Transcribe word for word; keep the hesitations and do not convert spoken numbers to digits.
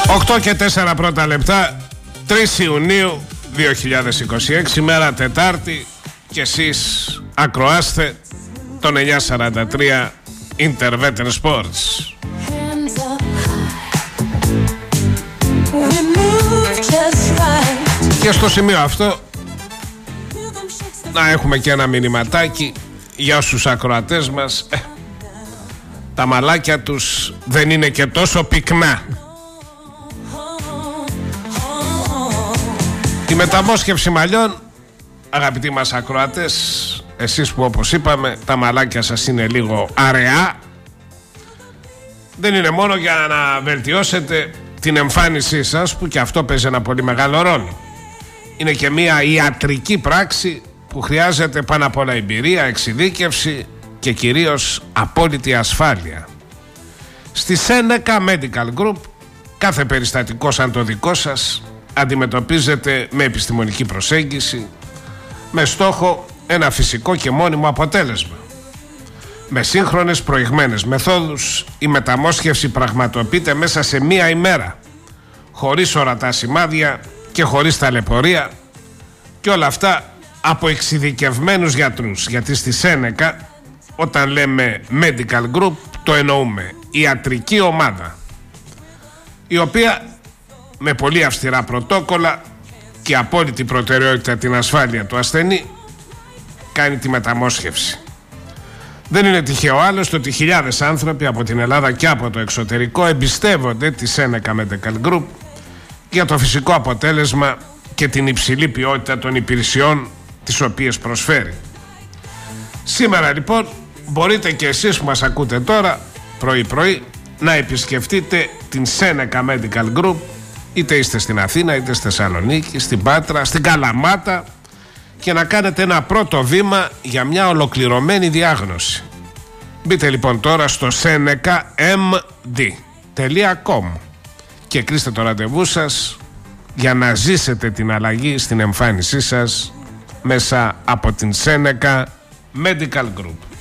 οκτώ και τέσσερα πρώτα λεπτά, τρεις Ιουνίου δύο χιλιάδες είκοσι έξι, μέρα Τετάρτη, και εσείς ακροάστε τον εννιακόσια σαράντα τρία Interveter Sports. Και στο σημείο αυτό να έχουμε και ένα μηνυματάκι για όσους ακροατές μας. ε, Τα μαλάκια τους δεν είναι και τόσο πυκνά. Η μεταμόσχευση μαλλιών, αγαπητοί μας ακροατές, εσείς που όπως είπαμε τα μαλάκια σας είναι λίγο αραιά, δεν είναι μόνο για να βελτιώσετε την εμφάνισή σας, που και αυτό παίζει ένα πολύ μεγάλο ρόλο. Είναι και μια ιατρική πράξη που χρειάζεται πάνω απ' όλα εμπειρία, εξειδίκευση και κυρίως απόλυτη ασφάλεια. Στη Seneca Medical Group κάθε περιστατικό σαν το δικό σας αντιμετωπίζεται με επιστημονική προσέγγιση, με στόχο ένα φυσικό και μόνιμο αποτέλεσμα. Με σύγχρονες προηγμένες μεθόδους η μεταμόσχευση πραγματοποιείται μέσα σε μία ημέρα, χωρίς ορατά σημάδια και χωρίς ταλαιπωρία, και όλα αυτά από εξειδικευμένους γιατρούς. Γιατί στη Seneca, όταν λέμε Medical Group, το εννοούμε ιατρική ομάδα, η οποία με πολύ αυστηρά πρωτόκολλα και απόλυτη προτεραιότητα την ασφάλεια του ασθενή κάνει τη μεταμόσχευση. Δεν είναι τυχαίο άλλωστε ότι χιλιάδες άνθρωποι από την Ελλάδα και από το εξωτερικό εμπιστεύονται τη Seneca Medical Group για το φυσικό αποτέλεσμα και την υψηλή ποιότητα των υπηρεσιών τις οποίες προσφέρει. Σήμερα λοιπόν μπορείτε και εσείς που μας ακούτε τώρα πρωί πρωί να επισκεφτείτε την Seneca Medical Group, είτε είστε στην Αθήνα, είτε στη Θεσσαλονίκη, στην Πάτρα, στην Καλαμάτα, και να κάνετε ένα πρώτο βήμα για μια ολοκληρωμένη διάγνωση. Μπείτε λοιπόν τώρα στο seneca m d τελεία com και κλείστε το ραντεβού σας για να ζήσετε την αλλαγή στην εμφάνισή σας μέσα από την Seneca Medical Group.